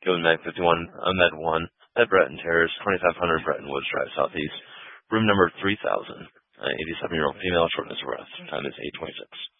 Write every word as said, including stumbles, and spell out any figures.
Gilman Mag fifty-one, Unmed one, at Breton Terrace, twenty-five hundred Breton Woods Drive, Southeast. Room number three thousand. Uh, eighty-seven-year-old female, shortness of breath. Time is eight twenty-six.